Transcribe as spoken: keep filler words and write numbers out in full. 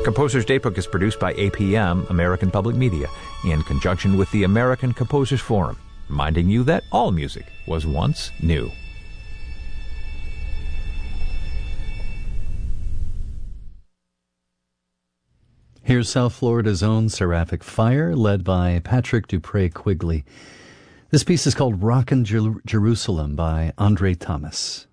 Composer's Daybook is produced by A P M, American Public Media, in conjunction with the American Composers Forum, reminding you that all music was once new. Here's South Florida's own Seraphic Fire, led by Patrick Dupre Quigley. This piece is called Rockin' Jer- Jerusalem by Andre Thomas.